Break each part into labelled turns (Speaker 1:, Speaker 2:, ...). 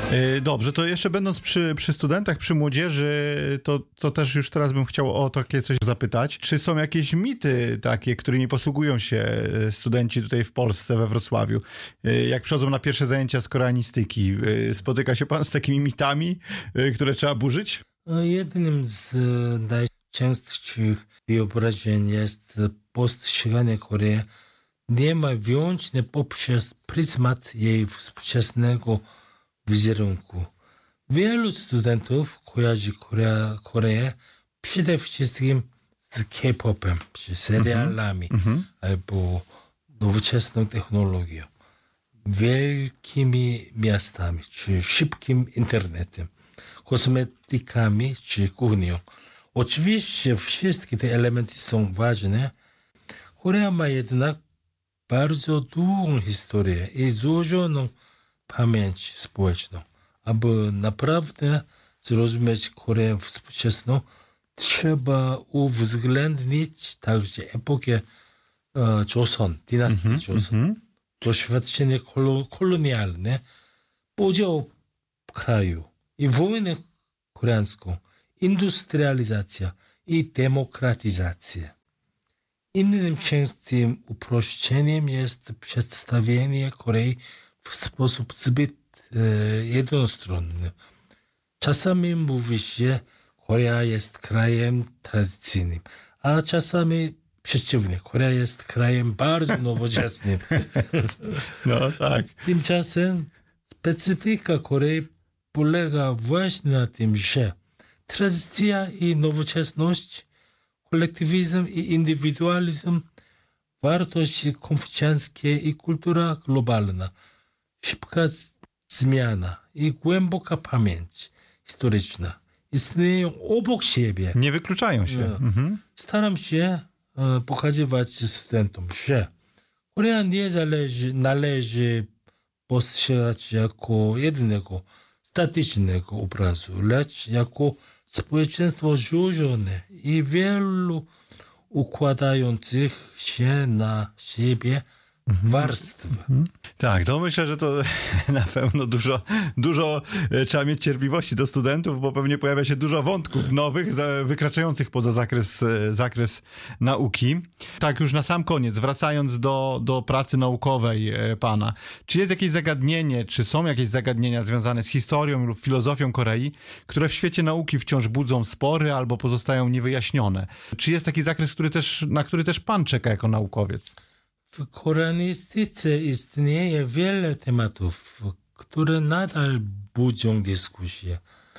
Speaker 1: Dobrze, to jeszcze będąc przy studentach, przy młodzieży, to też już teraz bym chciał o takie coś zapytać. Czy są jakieś mity takie, którymi posługują się studenci tutaj w Polsce, we Wrocławiu? Jak przychodzą na pierwsze zajęcia z koreanistyki, spotyka się pan z takimi mitami, które trzeba burzyć?
Speaker 2: Jednym z najczęstszych wyobrażeń jest postrzeganie Korei niemal wyłącznie poprzez pryzmat jej współczesnego wizerunku. Wielu studentów kojarzy Koreę przede wszystkim z K-popem, czy serialami, albo nowoczesną technologią, wielkimi miastami, czy szybkim internetem, kosmetykami, czy kuchnią. Oczywiście wszystkie te elementy są ważne. Korea ma jednak bardzo długą historię i złożoną pamięć społeczną. Aby naprawdę zrozumieć Koreę współczesną, trzeba uwzględnić także epokę Joseon, dynastii Joseon. Doświadczenie kolonialne, podział kraju i wojnę koreańską, industrializacja i demokratyzacja. Innym częstym uproszczeniem jest przedstawienie Korei w sposób zbyt jednostronny. Czasami mówi się, Korea jest krajem tradycyjnym, a czasami przeciwnie, Korea jest krajem bardzo nowoczesnym.
Speaker 1: No tak.
Speaker 2: Tymczasem specyfika Korei polega właśnie na tym, że tradycja i nowoczesność, kolektywizm i indywidualizm, wartości konfucjańskie i kultura globalna, szybka zmiana i głęboka pamięć historyczna istnieją obok siebie.
Speaker 1: Nie wykluczają się.
Speaker 2: Staram się pokazywać studentom, że Korea nie należy postrzegać jako jednego statycznego obrazu, lecz jako społeczeństwo złożone i wielu układających się na siebie warstw.
Speaker 1: Tak, to myślę, że to na pewno dużo trzeba mieć cierpliwości do studentów, bo pewnie pojawia się dużo wątków nowych, wykraczających poza zakres nauki. Tak, już na sam koniec, wracając do pracy naukowej pana, czy jest jakieś zagadnienie, czy są jakieś zagadnienia związane z historią lub filozofią Korei, które w świecie nauki wciąż budzą spory albo pozostają niewyjaśnione? Czy jest taki zakres, na który też pan czeka jako naukowiec?
Speaker 2: W koreanistyce istnieje wiele tematów, które nadal budzą dyskusję.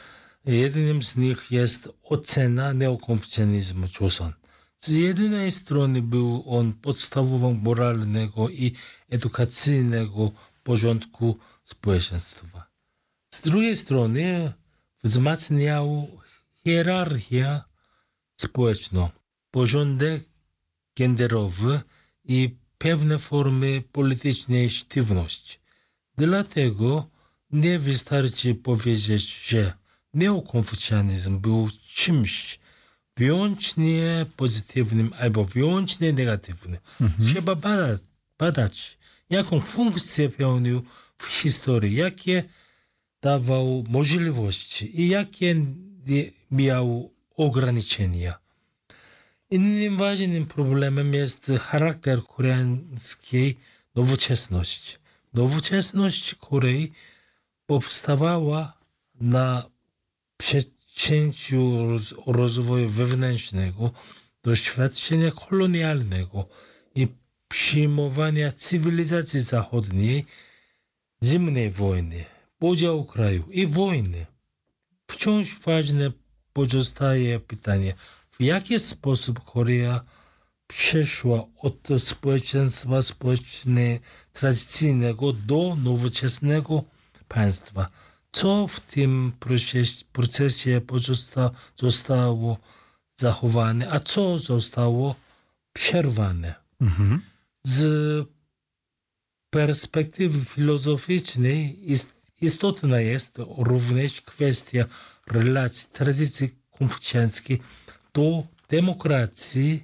Speaker 2: Jednym z nich jest ocena neokonfucjanizmu Joseon. Z jednej strony był on podstawą moralnego i edukacyjnego porządku społeczeństwa. Z drugiej strony wzmacniał hierarchię społeczną, porządek genderowy i pewne formy politycznej sztywności. Dlatego nie wystarczy powiedzieć, że neokonfucjanizm był czymś wyłącznie pozytywnym albo wyłącznie negatywnym. Trzeba badać, jaką funkcję pełnił w historii, jakie dawał możliwości i jakie miał ograniczenia. Innym ważnym problemem jest charakter koreańskiej nowoczesności. Nowoczesność Korei powstawała na przecięciu rozwoju wewnętrznego, doświadczenia kolonialnego i przyjmowania cywilizacji zachodniej, zimnej wojny, podziału kraju i wojny. Wciąż ważne pozostaje pytanie, w jaki sposób Korea przeszła od społeczeństwa tradycyjnego do nowoczesnego państwa. Co w tym procesie zostało zachowane, a co zostało przerwane. Z perspektywy filozoficznej istotna jest również kwestia relacji tradycji konfucjańskiej do demokracji,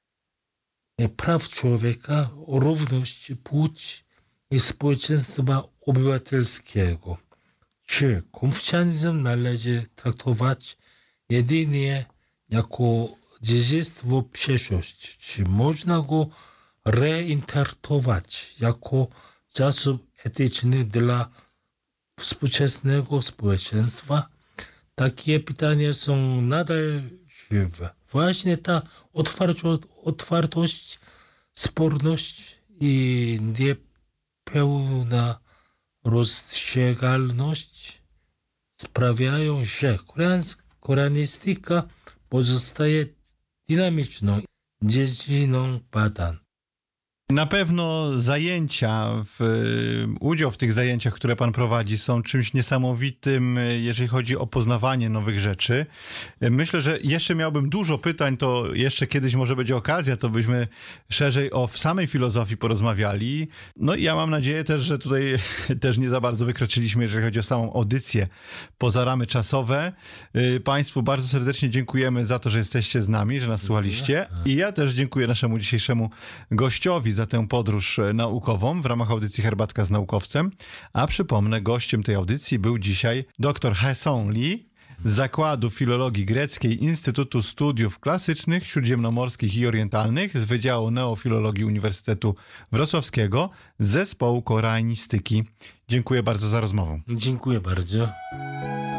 Speaker 2: praw człowieka, równości płci i społeczeństwa obywatelskiego. czy konfucjanizm należy traktować jedynie jako dziedzictwo przeszłości, czy można go reinterpretować jako zasób etyczny dla współczesnego społeczeństwa? Takie pytania są nadal żywe. Właśnie ta otwartość, sporność i niepełna rozstrzygalność sprawiają, że koreanistyka pozostaje dynamiczną dziedziną badań.
Speaker 1: Na pewno udział w tych zajęciach, które pan prowadzi, są czymś niesamowitym, jeżeli chodzi o poznawanie nowych rzeczy. Myślę, że jeszcze miałbym dużo pytań, to jeszcze kiedyś może będzie okazja, to byśmy szerzej o samej filozofii porozmawiali. No i ja mam nadzieję też, że tutaj też nie za bardzo wykroczyliśmy, jeżeli chodzi o samą audycję, poza ramy czasowe. Państwu bardzo serdecznie dziękujemy za to, że jesteście z nami, że nas słuchaliście. I ja też dziękuję naszemu dzisiejszemu gościowi za tę podróż naukową w ramach audycji Herbatka z naukowcem. A przypomnę, gościem tej audycji był dzisiaj dr Hae-Sung Lee z Zakładu Filologii Greckiej Instytutu Studiów Klasycznych, Śródziemnomorskich i Orientalnych z Wydziału Neofilologii Uniwersytetu Wrocławskiego z Zespołu Koreanistyki. Dziękuję bardzo za rozmowę.
Speaker 2: Dziękuję bardzo.